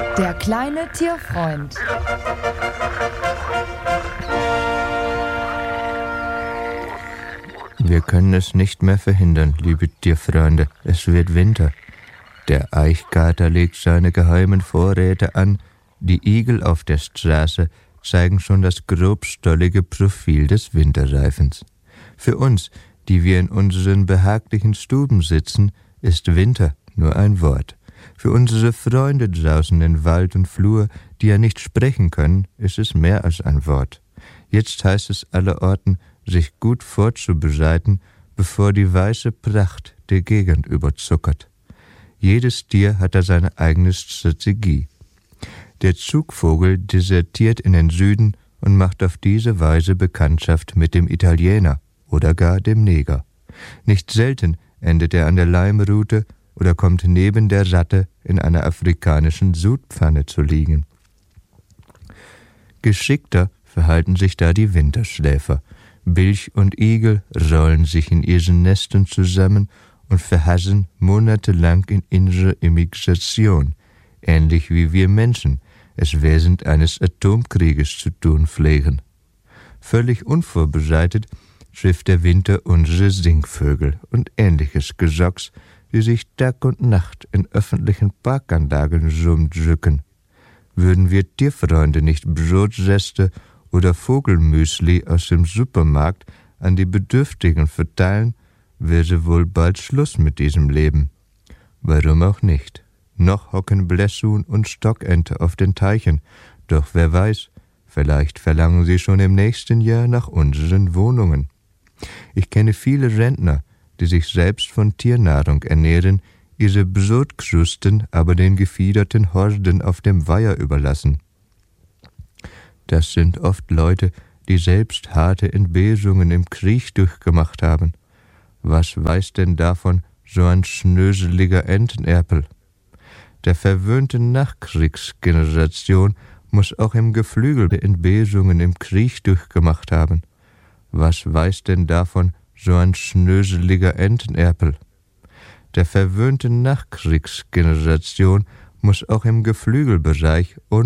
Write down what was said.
Der kleine Tierfreund. Wir können es nicht mehr verhindern, liebe Tierfreunde. Es wird Winter. Der Eichkater legt seine geheimen Vorräte an. Die Igel auf der Straße zeigen schon das grobstollige Profil des Winterreifens. Für uns, die wir in unseren behaglichen Stuben sitzen, ist Winter nur ein Wort. Für unsere Freunde draußen in Wald und Flur, die ja nicht sprechen können, ist es mehr als ein Wort. Jetzt heißt es allerorten, sich gut vorzubereiten, bevor die weiße Pracht der Gegend überzuckert. Jedes Tier hat da seine eigene Strategie. Der Zugvogel desertiert in den Süden und macht auf diese Weise Bekanntschaft mit dem Italiener oder gar dem Neger. Nicht selten endet er an der Leimrute oder kommt neben der Ratte in einer afrikanischen Sudpfanne zu liegen. Geschickter verhalten sich da die Winterschläfer. Bilch und Igel rollen sich in ihren Nesten zusammen und verharren monatelang in innere Emigration, ähnlich wie wir Menschen es während eines Atomkrieges zu tun pflegen. Völlig unvorbereitet trifft der Winter unsere Singvögel und ähnliches Gesocks, die sich Tag und Nacht in öffentlichen Parkanlagen rumdrücken. Würden wir Tierfreunde nicht Brotreste oder Vogelmüsli aus dem Supermarkt an die Bedürftigen verteilen, wäre wohl bald Schluss mit diesem Leben. Warum auch nicht? Noch hocken Blässhuhn und Stockente auf den Teichen, doch wer weiß, vielleicht verlangen sie schon im nächsten Jahr nach unseren Wohnungen. Ich kenne viele Rentner, die sich selbst von Tiernahrung ernähren, ihre Brotkrusten aber den gefiederten Horden auf dem Weiher überlassen. Das sind oft Leute, die selbst harte Entbesungen im Krieg durchgemacht haben. Was weiß denn davon so ein schnöseliger Entenerpel? Der verwöhnte Nachkriegsgeneration muss auch im Geflügel Entbesungen im Krieg durchgemacht haben. Was weiß denn davon so ein schnöseliger Entenerpel? Der verwöhnte Nachkriegsgeneration muss auch im Geflügelbereich